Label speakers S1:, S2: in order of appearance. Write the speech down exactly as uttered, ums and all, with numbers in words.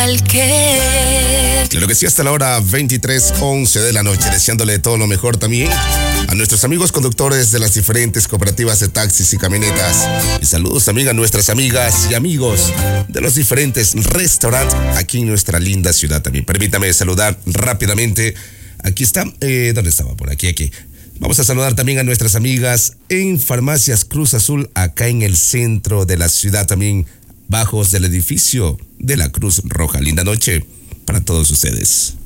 S1: Claro que sí, hasta la hora veintitrés once de la noche, deseándole todo lo mejor también a nuestros amigos conductores de las diferentes cooperativas de taxis y camionetas. Y saludos también a nuestras amigas y amigos de los diferentes restaurantes aquí en nuestra linda ciudad también. Permítame saludar rápidamente. Aquí está, eh, ¿dónde estaba? Por aquí, aquí. Vamos a saludar también a nuestras amigas en Farmacias Cruz Azul, acá en el centro de la ciudad también, bajos del edificio de la Cruz Roja. Linda noche para todos ustedes.